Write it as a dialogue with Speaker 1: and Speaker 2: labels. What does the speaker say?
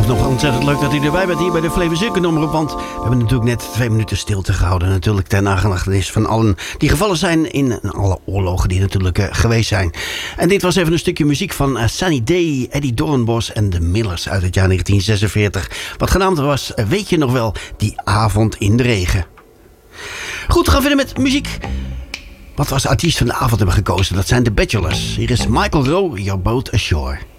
Speaker 1: Nog ontzettend leuk dat u erbij bent hier bij de Flevo Zirkenomroep. Want we hebben natuurlijk net 2 minuten stilte gehouden. Natuurlijk ter nagedachtenis van allen die gevallen zijn in alle oorlogen die natuurlijk geweest zijn. En dit was even een stukje muziek van Sunny Day, Eddie Doornbos en de Millers uit het jaar 1946. Wat genaamd was, weet je nog wel, die avond in de regen. Goed, we gaan verder met muziek. Wat we als artiest van de avond hebben gekozen, dat zijn de Bachelors. Hier is Michael Rowe, Your Boat Ashore.